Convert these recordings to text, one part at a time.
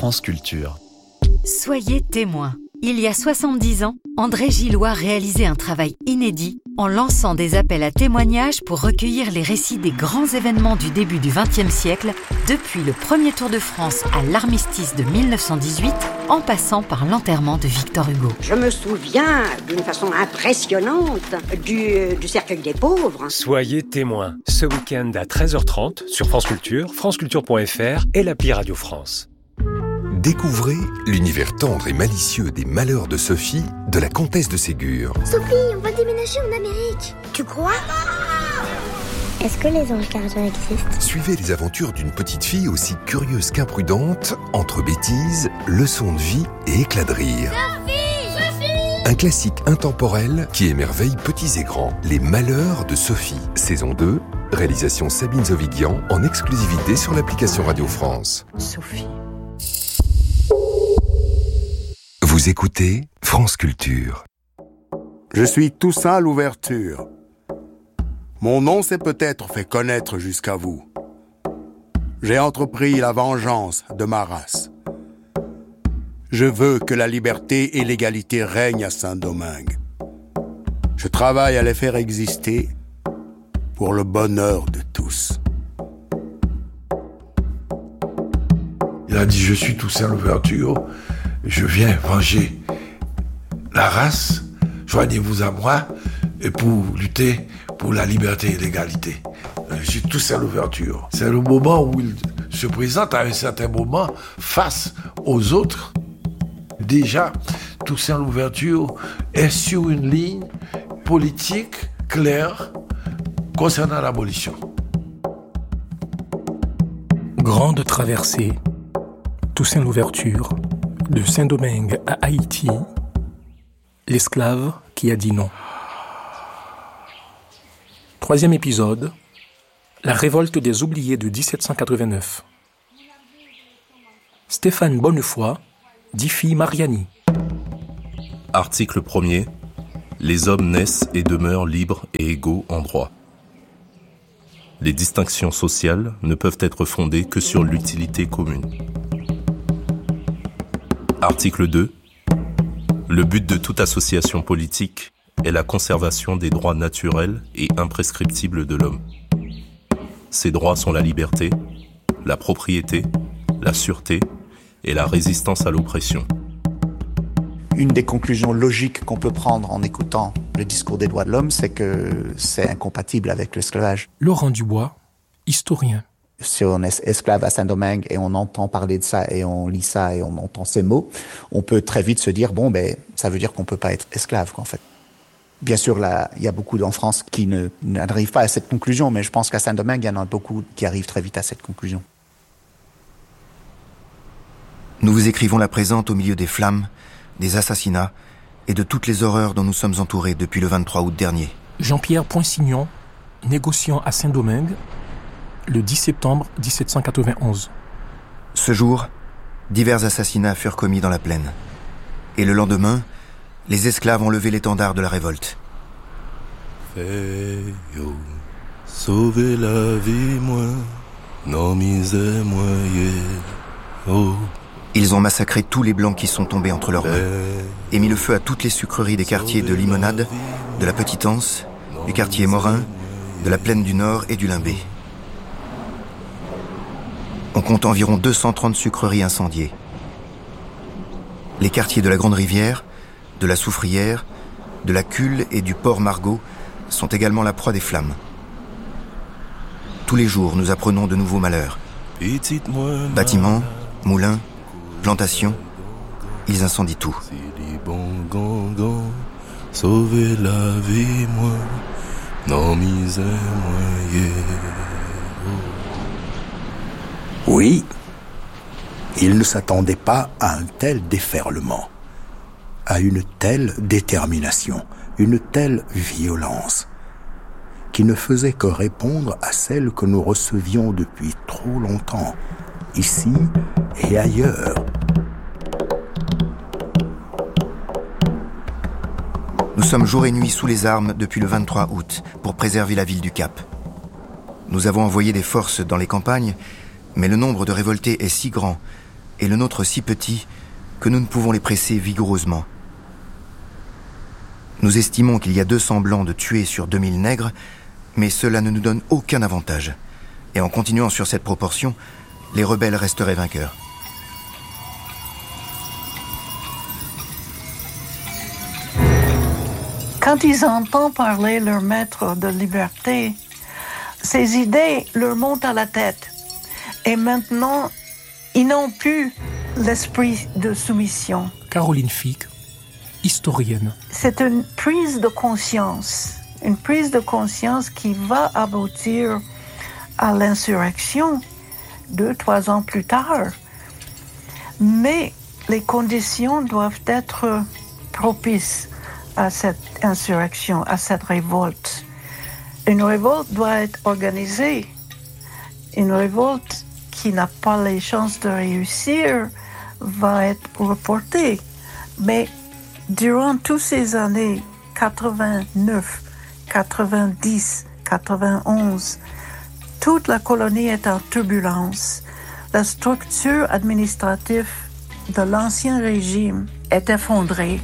France Culture. Soyez témoins. Il y a 70 ans, André Gillois réalisait un travail inédit en lançant des appels à témoignages pour recueillir les récits des grands événements du début du XXe siècle, depuis le premier Tour de France à l'armistice de 1918, en passant par l'enterrement de Victor Hugo. Je me souviens d'une façon impressionnante du cercueil des pauvres. Soyez témoins, ce week-end à 13h30 sur France Culture, franceculture.fr et l'appli Radio France. Découvrez l'univers tendre et malicieux des malheurs de Sophie, de la comtesse de Ségur. Sophie, on va déménager en Amérique. Tu crois ? Est-ce que les anges gardiens existent ? Suivez les aventures d'une petite fille aussi curieuse qu'imprudente, entre bêtises, leçons de vie et éclats de rire. Sophie ! Un classique intemporel qui émerveille petits et grands. Les malheurs de Sophie, saison 2, réalisation Sabine Zovigian, en exclusivité sur l'application Radio France. Sophie. Vous écoutez France Culture. Je suis Toussaint Louverture. Mon nom s'est peut-être fait connaître jusqu'à vous. J'ai entrepris la vengeance de ma race. Je veux que la liberté et l'égalité règnent à Saint-Domingue. Je travaille à les faire exister pour le bonheur de tous. Il a dit, je suis Toussaint Louverture, je viens venger la race, joignez-vous à moi et pour lutter pour la liberté et l'égalité. Je suis Toussaint Louverture. C'est le moment où il se présente à un certain moment face aux autres. Déjà, Toussaint Louverture est sur une ligne politique claire concernant l'abolition. Grande traversée, Toussaint Louverture, de Saint-Domingue à Haïti, l'esclave qui a dit non. 3e épisode, la révolte des oubliés de 1789. Stéphane Bonnefoy, dit fille Mariani. Article 1er. Les hommes naissent et demeurent libres et égaux en droit. Les distinctions sociales ne peuvent être fondées que sur l'utilité commune. Article 2. Le but de toute association politique est la conservation des droits naturels et imprescriptibles de l'homme. Ces droits sont la liberté, la propriété, la sûreté et la résistance à l'oppression. Une des conclusions logiques qu'on peut prendre en écoutant le discours des droits de l'homme, c'est que c'est incompatible avec l'esclavage. Laurent Dubois, historien. Si on est esclave à Saint-Domingue et on entend parler de ça et on lit ça et on entend ces mots, on peut très vite se dire, ça veut dire qu'on peut pas être esclave, en fait. Bien sûr, là, il y a beaucoup en France qui n'arrivent pas à cette conclusion, mais je pense qu'à Saint-Domingue, il y en a beaucoup qui arrivent très vite à cette conclusion. Nous vous écrivons la présente au milieu des flammes, des assassinats et de toutes les horreurs dont nous sommes entourés depuis le 23 août dernier. Jean-Pierre Poinsignon, négociant à Saint-Domingue, le 10 septembre 1791. Ce jour, divers assassinats furent commis dans la plaine. Et le lendemain, les esclaves ont levé l'étendard de la révolte. Feyo, sauvez la vie, moi, non misère, moi, oh. Ils ont massacré tous les blancs qui sont tombés entre leurs mains et mis le feu à toutes les sucreries des quartiers de Limonade, de la Petite-Anse, du quartier Morin, de la Plaine du Nord et du Limbé. On compte environ 230 sucreries incendiées. Les quartiers de la Grande Rivière, de la Soufrière, de la Culle et du Port Margot sont également la proie des flammes. Tous les jours, nous apprenons de nouveaux malheurs. Bâtiments, moulins, plantations, ils incendient tout. Sauvez la vie, moi, non misère, moi, Oui, il ne s'attendait pas à un tel déferlement, à une telle détermination, une telle violence, qui ne faisait que répondre à celle que nous recevions depuis trop longtemps, ici et ailleurs. Nous sommes jour et nuit sous les armes depuis le 23 août pour préserver la ville du Cap. Nous avons envoyé des forces dans les campagnes, mais le nombre de révoltés est si grand et le nôtre si petit que nous ne pouvons les presser vigoureusement. Nous estimons qu'il y a 200 blancs de tués sur 2000 nègres, mais cela ne nous donne aucun avantage. Et en continuant sur cette proportion, les rebelles resteraient vainqueurs. Quand ils entendent parler leur maître de liberté, ces idées leur montent à la tête. Et maintenant, ils n'ont plus l'esprit de soumission. Caroline Fick, historienne. C'est une prise de conscience qui va aboutir à l'insurrection 2-3 ans plus tard. Mais les conditions doivent être propices à cette insurrection, à cette révolte. Une révolte doit être organisée. Une révolte qui n'a pas les chances de réussir va être reportée. Mais durant toutes ces années, 89, 90, 91, toute la colonie est en turbulence. La structure administrative de l'ancien régime est effondrée.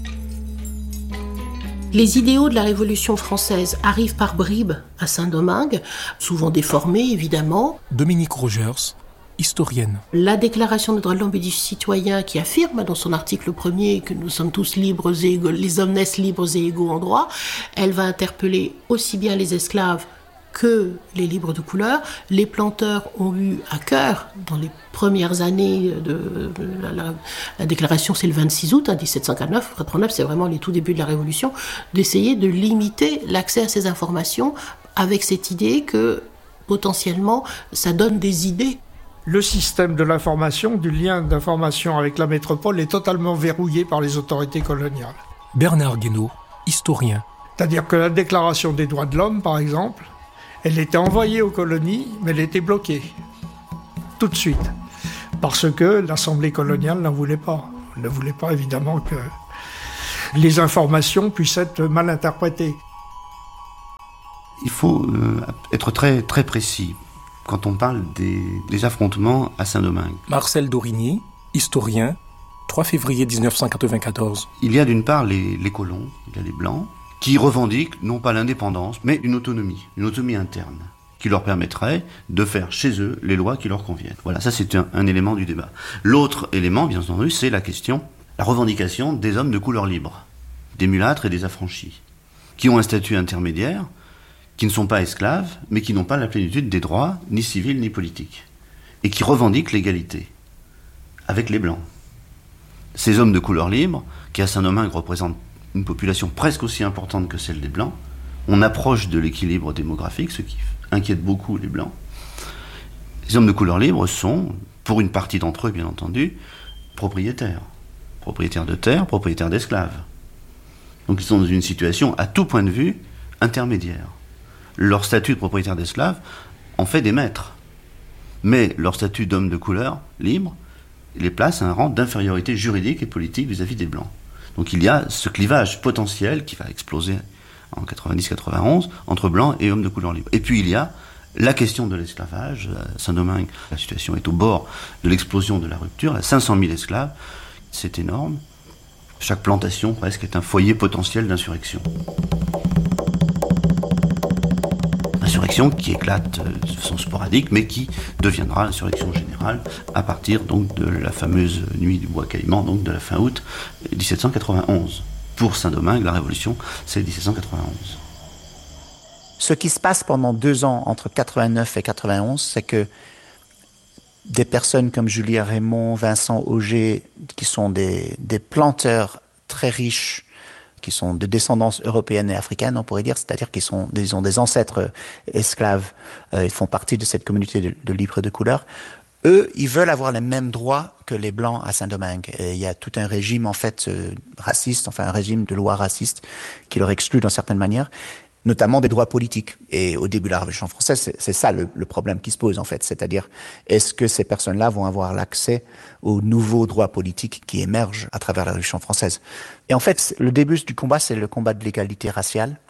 Les idéaux de la Révolution française arrivent par bribes à Saint-Domingue, souvent déformés évidemment. Dominique Rogers, historienne. La Déclaration des droits de l'homme et du citoyen qui affirme dans son article 1er que nous sommes tous libres et égaux, les hommes naissent libres et égaux en droit, elle va interpeller aussi bien les esclaves que les libres de couleur. Les planteurs ont eu à cœur, dans les premières années de la déclaration, c'est le 26 août 1759, c'est vraiment les tout débuts de la Révolution, d'essayer de limiter l'accès à ces informations avec cette idée que, potentiellement, ça donne des idées. Le système de l'information, du lien d'information avec la métropole est totalement verrouillé par les autorités coloniales. Bernard Guénaud, historien. C'est-à-dire que la Déclaration des droits de l'homme, par exemple, elle était envoyée aux colonies, mais elle était bloquée. Tout de suite. Parce que l'Assemblée coloniale n'en voulait pas. Elle ne voulait pas, évidemment, que les informations puissent être mal interprétées. Il faut être très, très précis quand on parle des affrontements à Saint-Domingue. Marcel Dorigny, historien, 3 février 1994. Il y a d'une part les colons, il y a les Blancs, qui revendiquent non pas l'indépendance, mais une autonomie interne, qui leur permettrait de faire chez eux les lois qui leur conviennent. Voilà, ça c'est un élément du débat. L'autre élément, bien entendu, c'est la revendication des hommes de couleur libre, des mulâtres et des affranchis, qui ont un statut intermédiaire, qui ne sont pas esclaves, mais qui n'ont pas la plénitude des droits, ni civils ni politiques, et qui revendiquent l'égalité avec les Blancs. Ces hommes de couleur libre, qui à Saint-Domingue représentent une population presque aussi importante que celle des Blancs, on approche de l'équilibre démographique, ce qui inquiète beaucoup les Blancs. Les hommes de couleur libre sont, pour une partie d'entre eux bien entendu, propriétaires de terre, propriétaires d'esclaves. Donc ils sont dans une situation, à tout point de vue, intermédiaire. Leur statut de propriétaire d'esclaves en fait des maîtres. Mais leur statut d'homme de couleur libre les place à un rang d'infériorité juridique et politique vis-à-vis des Blancs. Donc il y a ce clivage potentiel qui va exploser en 90-91 entre Blancs et hommes de couleur libre. Et puis il y a la question de l'esclavage. À Saint-Domingue, la situation est au bord de l'explosion de la rupture. Il y a 500 000 esclaves, c'est énorme. Chaque plantation presque est un foyer potentiel d'insurrection. Insurrection qui éclate de façon sporadique, mais qui deviendra l'insurrection générale à partir donc de la fameuse nuit du Bois Caïman, donc de la fin août 1791. Pour Saint-Domingue, la Révolution, c'est 1791. Ce qui se passe pendant 2 ans, entre 89 et 91, c'est que des personnes comme Julien Raymond, Vincent Auger, qui sont des planteurs très riches, qui sont de descendance européenne et africaine, on pourrait dire, c'est-à-dire qu'ils ont des ancêtres esclaves, ils font partie de cette communauté de libres de couleur. Eux, ils veulent avoir les mêmes droits que les Blancs à Saint-Domingue. Et il y a tout un régime, en fait, raciste, enfin un régime de loi raciste qui leur exclut d'une certaine manière, notamment des droits politiques. Et au début de la Révolution française, c'est ça le problème qui se pose, en fait. C'est-à-dire, est-ce que ces personnes-là vont avoir l'accès aux nouveaux droits politiques qui émergent à travers la Révolution française? Et en fait, le début du combat, c'est le combat de l'égalité raciale.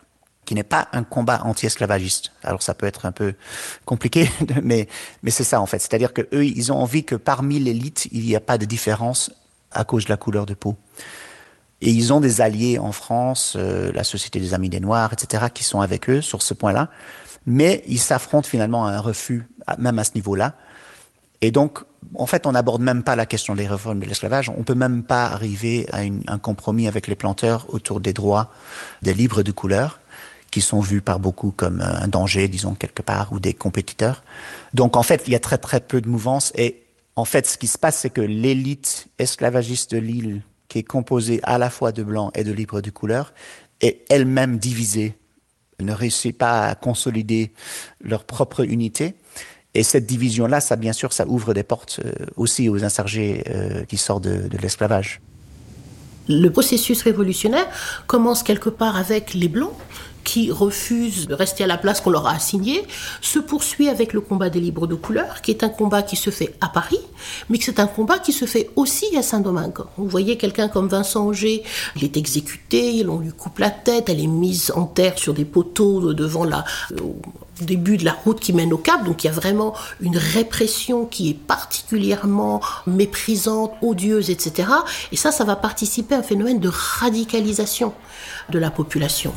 qui n'est pas un combat anti-esclavagiste. Alors ça peut être un peu compliqué, mais c'est ça en fait. C'est-à-dire que eux, ils ont envie que parmi l'élite, il n'y a pas de différence à cause de la couleur de peau. Et ils ont des alliés en France, la Société des Amis des Noirs, etc., qui sont avec eux sur ce point-là. Mais ils s'affrontent finalement à un refus, même à ce niveau-là. Et donc, en fait, on n'aborde même pas la question des réformes de l'esclavage. On peut même pas arriver à un compromis avec les planteurs autour des droits des libres de couleur, qui sont vus par beaucoup comme un danger, disons, quelque part, ou des compétiteurs. Donc, en fait, il y a très, très peu de mouvance. Et en fait, ce qui se passe, c'est que l'élite esclavagiste de l'île, qui est composée à la fois de blancs et de libres de couleur, est elle-même divisée, ne réussit pas à consolider leur propre unité. Et cette division-là, ça, bien sûr, ça ouvre des portes aussi aux insurgés qui sortent de l'esclavage. Le processus révolutionnaire commence quelque part avec les Blancs, qui refusent de rester à la place qu'on leur a assignée, se poursuit avec le combat des libres de couleur, qui est un combat qui se fait à Paris, mais que c'est un combat qui se fait aussi à Saint-Domingue. Vous voyez quelqu'un comme Vincent Auger, il est exécuté, on lui coupe la tête, elle est mise en terre sur des poteaux devant au début de la route qui mène au Cap, donc il y a vraiment une répression qui est particulièrement méprisante, odieuse, etc. Et ça va participer à un phénomène de radicalisation de la population.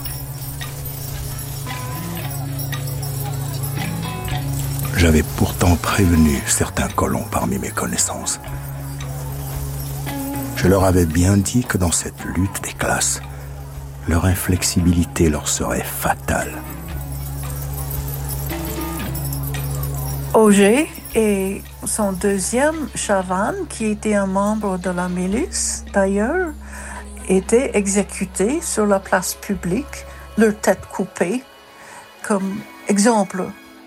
J'avais pourtant prévenu certains colons parmi mes connaissances. Je leur avais bien dit que dans cette lutte des classes, leur inflexibilité leur serait fatale. Auger et son deuxième, Chavannes, qui était un membre de la milice d'ailleurs, étaient exécutés sur la place publique, leur tête coupée, comme exemple.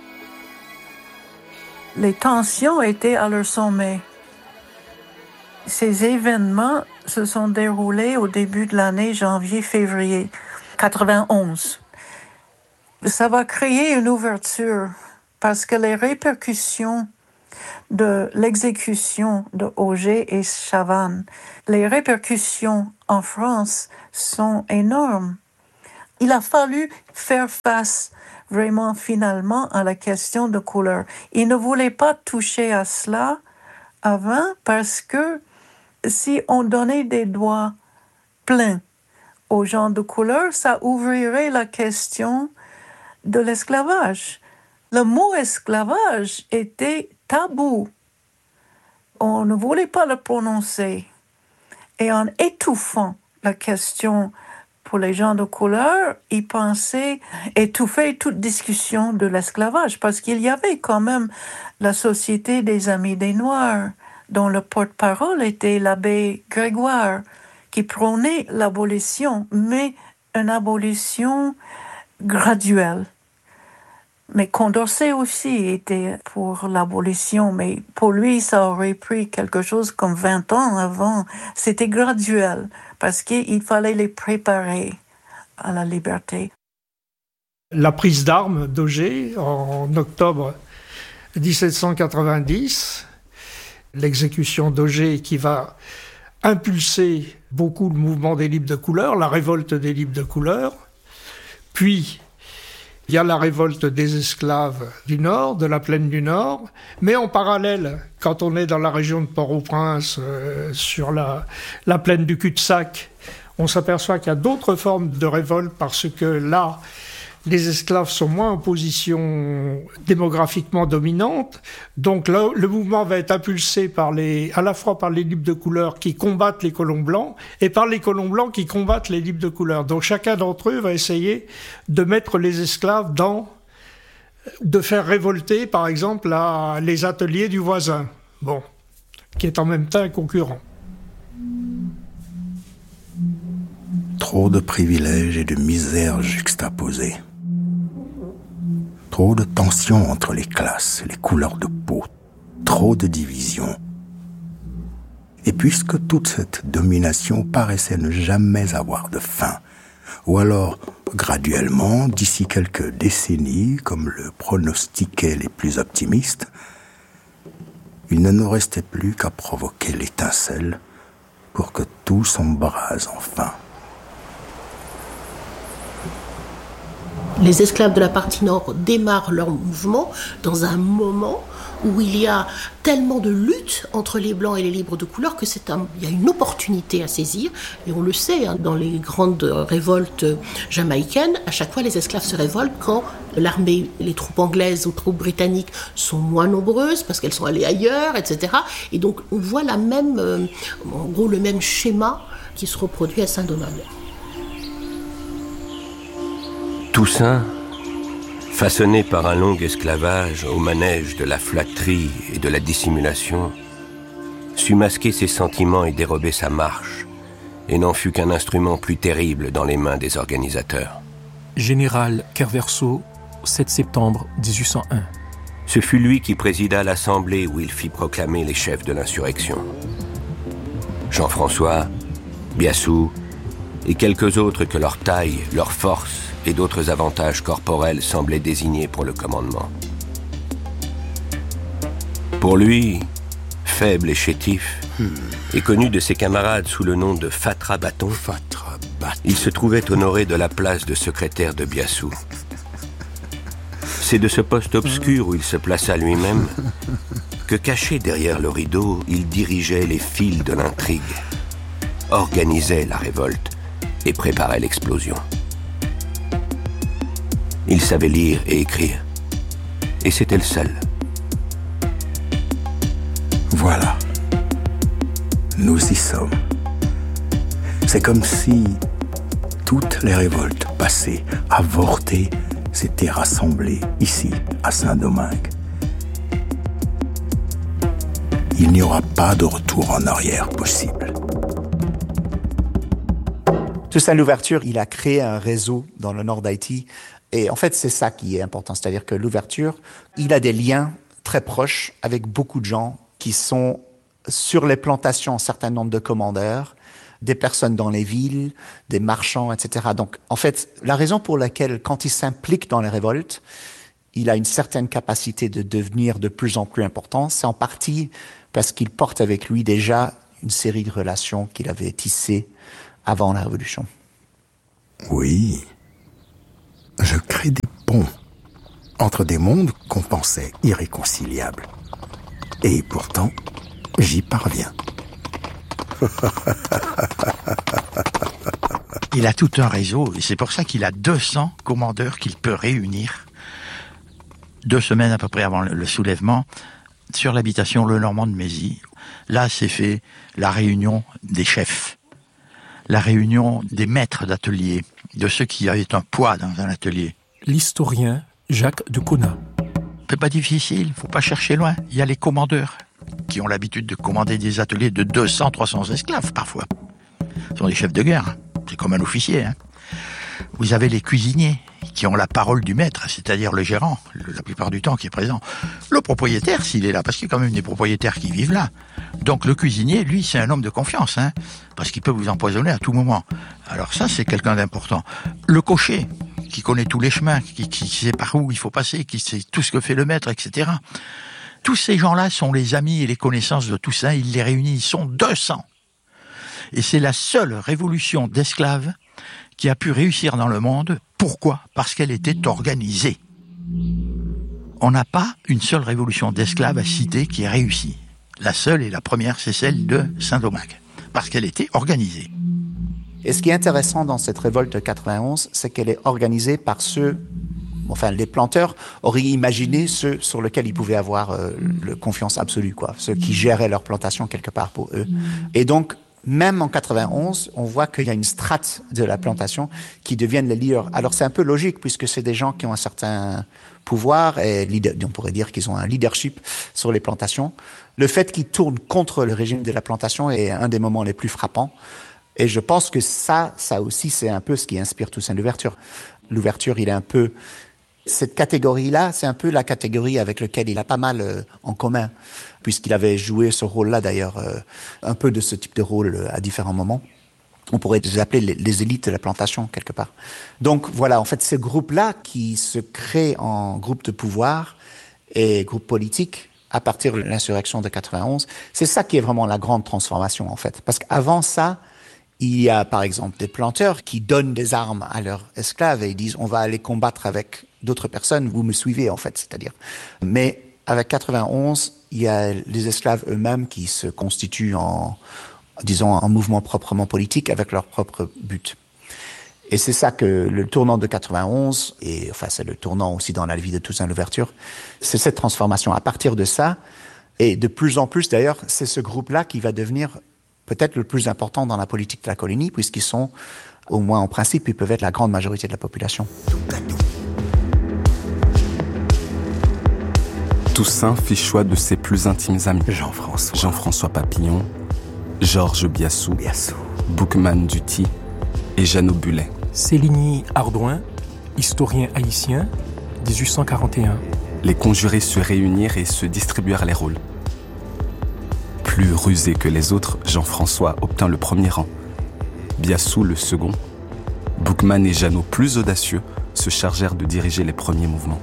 Les tensions étaient à leur sommet. Ces événements se sont déroulés au début de l'année janvier-février 91. Ça va créer une ouverture parce que les répercussions de l'exécution de Auger et Chavannes, les répercussions en France sont énormes. Il a fallu faire face vraiment finalement à la question de couleur. Il ne voulait pas toucher à cela avant parce que si on donnait des droits pleins aux gens de couleur, ça ouvrirait la question de l'esclavage. Le mot esclavage était tabou. On ne voulait pas le prononcer. Et en étouffant la question pour les gens de couleur, ils pensaient étouffer toute discussion de l'esclavage parce qu'il y avait quand même la Société des Amis des Noirs dont le porte-parole était l'abbé Grégoire qui prônait l'abolition, mais une abolition graduelle. Mais Condorcet aussi était pour l'abolition, mais pour lui, ça aurait pris quelque chose comme 20 ans avant. C'était graduel, parce qu'il fallait les préparer à la liberté. La prise d'armes d'Auger en octobre 1790, l'exécution d'Auger qui va impulser beaucoup le mouvement des libres de couleur, la révolte des libres de couleur, puis il y a la révolte des esclaves du Nord, de la plaine du Nord, mais en parallèle, quand on est dans la région de Port-au-Prince, sur la plaine du cul-de-sac, on s'aperçoit qu'il y a d'autres formes de révolte parce que là, les esclaves sont moins en position démographiquement dominante. Donc là, le mouvement va être impulsé à la fois par les libres de couleur qui combattent les colons blancs et par les colons blancs qui combattent les libres de couleur. Donc chacun d'entre eux va essayer de mettre les esclaves de faire révolter, par exemple, les ateliers du voisin, qui est en même temps un concurrent. Trop de privilèges et de misères juxtaposées. Trop de tensions entre les classes, les couleurs de peau, trop de divisions. Et puisque toute cette domination paraissait ne jamais avoir de fin, ou alors graduellement, d'ici quelques décennies, comme le pronostiquaient les plus optimistes, il ne nous restait plus qu'à provoquer l'étincelle pour que tout s'embrase enfin. Les esclaves de la partie nord démarrent leur mouvement dans un moment où il y a tellement de lutte entre les blancs et les libres de couleur que il y a une opportunité à saisir. Et on le sait, dans les grandes révoltes jamaïcaines, à chaque fois les esclaves se révoltent quand l'armée, les troupes anglaises ou troupes britanniques sont moins nombreuses parce qu'elles sont allées ailleurs, etc. Et donc on voit en gros le même schéma qui se reproduit à Saint-Domingue. Toussaint, façonné par un long esclavage au manège de la flatterie et de la dissimulation, sut masquer ses sentiments et dérober sa marche, et n'en fut qu'un instrument plus terrible dans les mains des organisateurs. Général Kerverseau, 7 septembre 1801. Ce fut lui qui présida l'assemblée où il fit proclamer les chefs de l'insurrection. Jean-François, Biassou et quelques autres que leur taille, leur force et d'autres avantages corporels semblaient désigner pour le commandement. Pour lui, faible et chétif, et connu de ses camarades sous le nom de Fatra Bâton, il se trouvait honoré de la place de secrétaire de Biassou. C'est de ce poste obscur où il se plaça lui-même que, caché derrière le rideau, il dirigeait les fils de l'intrigue, organisait la révolte et préparait l'explosion. Il savait lire et écrire, et c'était le seul. Voilà, nous y sommes. C'est comme si toutes les révoltes passées, avortées, s'étaient rassemblées ici, à Saint-Domingue. Il n'y aura pas de retour en arrière possible. Toussaint Louverture, il a créé un réseau dans le nord d'Haïti. Et en fait, c'est ça qui est important. C'est-à-dire que Louverture, il a des liens très proches avec beaucoup de gens qui sont sur les plantations, un certain nombre de commandeurs, des personnes dans les villes, des marchands, etc. Donc, en fait, la raison pour laquelle, quand il s'implique dans les révoltes, il a une certaine capacité de devenir de plus en plus important, c'est en partie parce qu'il porte avec lui déjà une série de relations qu'il avait tissées avant la Révolution. Oui. Je crée des ponts entre des mondes qu'on pensait irréconciliables. Et pourtant, j'y parviens. Il a tout un réseau, et c'est pour ça qu'il a 200 commandeurs qu'il peut réunir 2 semaines à peu près avant le soulèvement sur l'habitation Le Normand de Mézy. Là, s'est fait la réunion des chefs, la réunion des maîtres d'atelier, de ceux qui avaient un poids dans un atelier. L'historien Jacques de Conat. C'est pas difficile, faut pas chercher loin. Il y a les commandeurs qui ont l'habitude de commander des ateliers de 200, 300 esclaves parfois. Ce sont des chefs de guerre, c'est comme un officier. Vous avez les cuisiniers qui ont la parole du maître, c'est-à-dire le gérant, la plupart du temps qui est présent. Le propriétaire, s'il est là, parce qu'il y a quand même des propriétaires qui vivent là. Donc le cuisinier, lui, c'est un homme de confiance, parce qu'il peut vous empoisonner à tout moment. Alors ça, c'est quelqu'un d'important. Le cocher, qui connaît tous les chemins, qui sait par où il faut passer, qui sait tout ce que fait le maître, etc. Tous ces gens-là sont les amis et les connaissances de Toussaint, il les réunit, ils sont 200. Et c'est la seule révolution d'esclaves qui a pu réussir dans le monde. Pourquoi ? Parce qu'elle était organisée. On n'a pas une seule révolution d'esclaves à citer qui est réussie. La seule et la première, c'est celle de Saint-Domingue, parce qu'elle était organisée. Et ce qui est intéressant dans cette révolte de 91, c'est qu'elle est organisée par ceux, enfin les planteurs auraient imaginé ceux sur lesquels ils pouvaient avoir confiance absolue, quoi, ceux qui géraient leur plantation quelque part pour eux. Et donc, même en 91, on voit qu'il y a une strate de la plantation qui deviennent les leaders. Alors c'est un peu logique puisque c'est des gens qui ont un certain pouvoir et on pourrait dire qu'ils ont un leadership sur les plantations. Le fait qu'ils tournent contre le régime de la plantation est un des moments les plus frappants. Et je pense que ça aussi, c'est un peu ce qui inspire Toussaint Louverture. Louverture, il est un peu... Cette catégorie-là, c'est un peu la catégorie avec laquelle il a pas mal en commun, puisqu'il avait joué ce rôle-là, d'ailleurs, un peu de ce type de rôle à différents moments. On pourrait les appeler les élites de la plantation, quelque part. Donc voilà, en fait, ce groupe-là qui se crée en groupe de pouvoir et groupe politique à partir de l'insurrection de 91, c'est ça qui est vraiment la grande transformation, en fait. Parce qu'avant ça, Il y a par exemple des planteurs qui donnent des armes à leurs esclaves et ils disent on va aller combattre avec d'autres personnes, vous me suivez en fait, c'est-à-dire. Mais avec 91, il y a les esclaves eux-mêmes qui se constituent en, disons, un mouvement proprement politique avec leur propre but. Et c'est ça que le tournant de 91, et enfin c'est le tournant aussi dans la vie de Toussaint Louverture, c'est cette transformation. À partir de ça, et de plus en plus d'ailleurs, c'est ce groupe-là qui va devenir peut-être le plus important dans la politique de la colonie, puisqu'ils sont, au moins en principe, ils peuvent être la grande majorité de la population. Toussaint fit choix de ses plus intimes amis. Jean-François Papillon, Georges Biassou, Boukman Duty et Jeannot Bullet. Céligny Ardouin, historien haïtien, 1841. Les conjurés se réunirent et se distribuèrent les rôles. Plus rusé que les autres, Jean-François obtint le premier rang. Biassou le second. Boukman et Jeannot, plus audacieux, se chargèrent de diriger les premiers mouvements.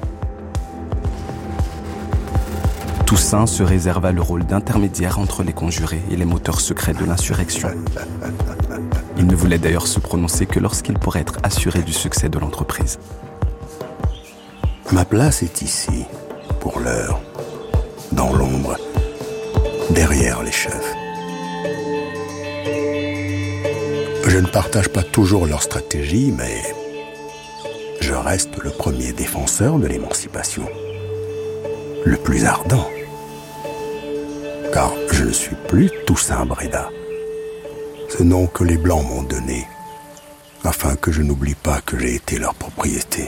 Toussaint se réserva le rôle d'intermédiaire entre les conjurés et les moteurs secrets de l'insurrection. Il ne voulait d'ailleurs se prononcer que lorsqu'il pourrait être assuré du succès de l'entreprise. Ma place est ici, pour l'heure, dans l'ombre, derrière les chefs. Je ne partage pas toujours leur stratégie, mais je reste le premier défenseur de l'émancipation. Le plus ardent. Car je ne suis plus Toussaint Bréda. Ce nom que les Blancs m'ont donné, afin que je n'oublie pas que j'ai été leur propriété.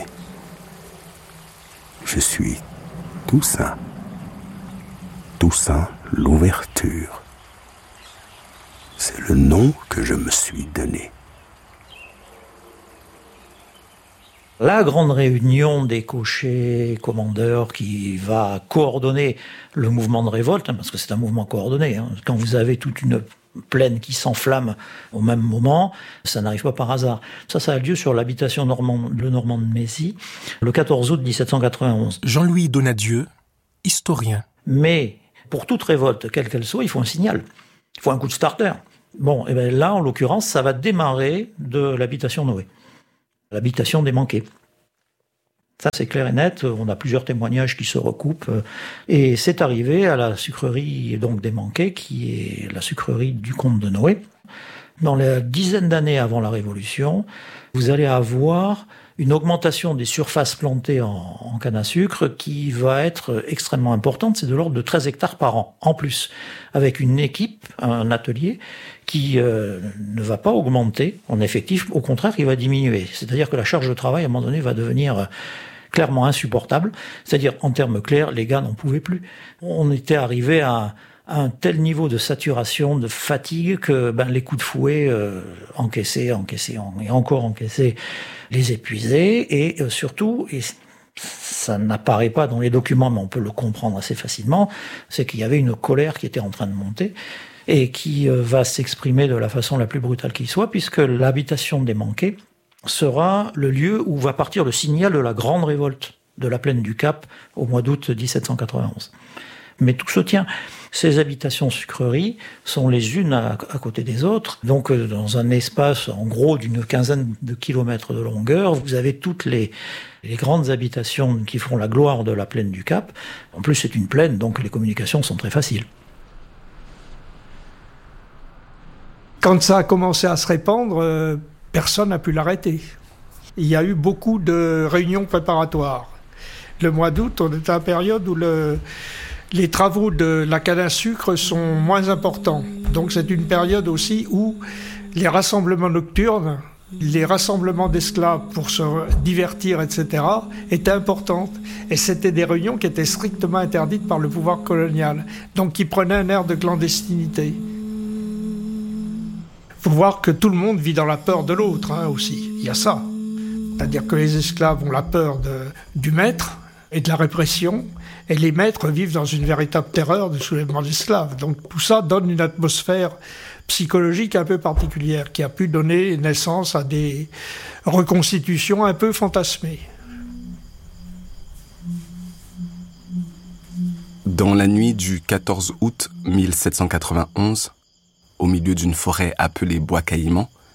Je suis Toussaint. Toussaint Louverture. C'est le nom que je me suis donné. La grande réunion des cochers, commandeurs, qui va coordonner le mouvement de révolte, parce que c'est un mouvement coordonné. Quand vous avez toute une plaine qui s'enflamme au même moment, ça n'arrive pas par hasard. Ça a lieu sur l'habitation le Normand de Mézy, le 14 août 1791. Jean-Louis Donadieu, historien. Mais pour toute révolte, quelle qu'elle soit, il faut un signal. Il faut un coup de starter. Bon, et bien là, en l'occurrence, ça va démarrer de l'habitation Noé. L'habitation des Manqués. Ça, c'est clair et net. On a plusieurs témoignages qui se recoupent. Et c'est arrivé à la sucrerie donc des Manqués, qui est la sucrerie du comte de Noé. Dans la dizaine d'années avant la Révolution, vous allez avoir une augmentation des surfaces plantées en canne à sucre qui va être extrêmement importante. C'est de l'ordre de 13 hectares par an, en plus, avec une équipe, un atelier, qui ne va pas augmenter en effectif, au contraire, il va diminuer. C'est-à-dire que la charge de travail, à un moment donné, va devenir clairement insupportable. C'est-à-dire, en termes clairs, les gars n'en pouvaient plus. On était arrivé à un tel niveau de saturation, de fatigue, que les coups de fouet encaissés et encore encaissés les épuisaient. Et surtout, et ça n'apparaît pas dans les documents, mais on peut le comprendre assez facilement, c'est qu'il y avait une colère qui était en train de monter et qui va s'exprimer de la façon la plus brutale qui soit, puisque l'habitation des Manqués sera le lieu où va partir le signal de la grande révolte de la plaine du Cap au mois d'août 1791. Mais tout se tient. Ces habitations sucreries sont les unes à côté des autres. Donc, dans un espace, en gros, d'une quinzaine de kilomètres de longueur, vous avez toutes les grandes habitations qui font la gloire de la plaine du Cap. En plus, c'est une plaine, donc les communications sont très faciles. Quand ça a commencé à se répandre, personne n'a pu l'arrêter. Il y a eu beaucoup de réunions préparatoires. Le mois d'août, on est à la période où les travaux de la canne à sucre sont moins importants. Donc c'est une période aussi où les rassemblements nocturnes, les rassemblements d'esclaves pour se divertir, etc., étaient importantes. Et c'était des réunions qui étaient strictement interdites par le pouvoir colonial, donc qui prenaient un air de clandestinité. Il faut voir que tout le monde vit dans la peur de l'autre aussi. Il y a ça. C'est-à-dire que les esclaves ont la peur du maître et de la répression, et les maîtres vivent dans une véritable terreur du soulèvement d'esclaves. Donc tout ça donne une atmosphère psychologique un peu particulière, qui a pu donner naissance à des reconstitutions un peu fantasmées. Dans la nuit du 14 août 1791, au milieu d'une forêt appelée Bois Caïman,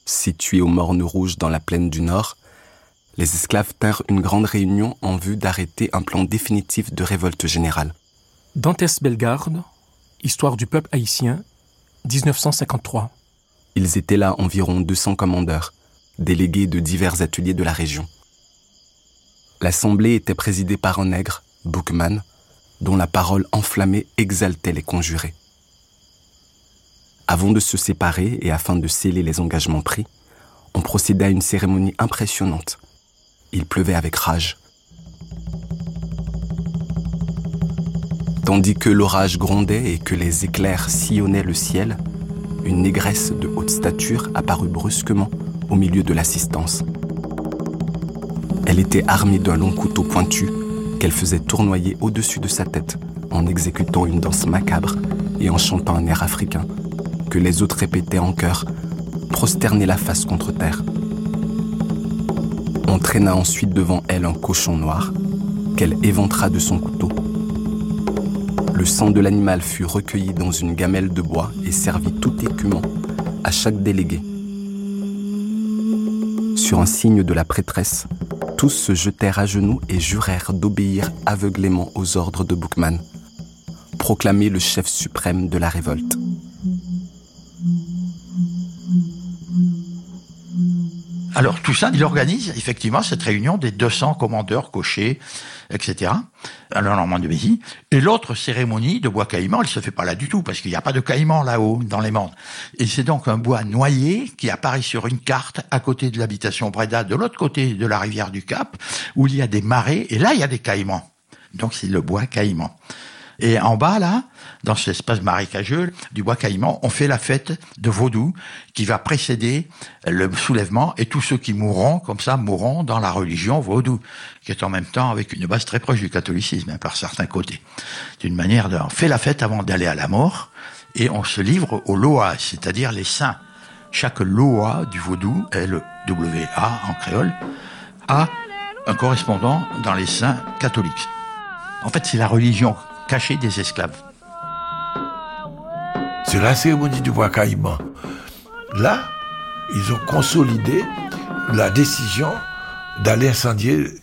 Situé aux Mornes Rouges dans la plaine du Nord, les esclaves tinrent une grande réunion en vue d'arrêter un plan définitif de révolte générale. Dantès Bellegarde, Histoire du peuple haïtien, 1953. Ils étaient là environ 200 commandeurs, délégués de divers ateliers de la région. L'assemblée était présidée par un nègre, Boukman, dont la parole enflammée exaltait les conjurés. Avant de se séparer et afin de sceller les engagements pris, on procéda à une cérémonie impressionnante. Il pleuvait avec rage. Tandis que l'orage grondait et que les éclairs sillonnaient le ciel, une négresse de haute stature apparut brusquement au milieu de l'assistance. Elle était armée d'un long couteau pointu qu'elle faisait tournoyer au-dessus de sa tête en exécutant une danse macabre et en chantant un air africain que les autres répétaient en chœur, prosternés la face contre terre. On traîna ensuite devant elle un cochon noir qu'elle éventra de son couteau. Le sang de l'animal fut recueilli dans une gamelle de bois et servit tout écumant à chaque délégué. Sur un signe de la prêtresse, tous se jetèrent à genoux et jurèrent d'obéir aveuglément aux ordres de Boukman, proclamé le chef suprême de la révolte. Alors Toussaint, il organise effectivement cette réunion des 200 commandeurs, cochers, etc. à la Normandie. Et l'autre cérémonie de bois caïman, elle se fait pas là du tout, parce qu'il n'y a pas de caïman là-haut, dans les Mondes. Et c'est donc un bois noyé qui apparaît sur une carte à côté de l'habitation Bréda, de l'autre côté de la rivière du Cap, où il y a des marais, et là il y a des caïmans. Donc c'est le bois caïman. Et en bas, là, dans cet espace marécageux du bois caïman, on fait la fête de Vaudou qui va précéder le soulèvement, et tous ceux qui mourront, comme ça, mourront dans la religion Vaudou, qui est en même temps avec une base très proche du catholicisme, par certains côtés. C'est une manière on fait la fête avant d'aller à la mort, et on se livre aux loas, c'est-à-dire les saints. Chaque loa du Vaudou, L-W-A en créole, a un correspondant dans les saints catholiques. En fait, c'est la religion cachée des esclaves. C'est la cérémonie du bois caïman. Là, ils ont consolidé la décision d'aller incendier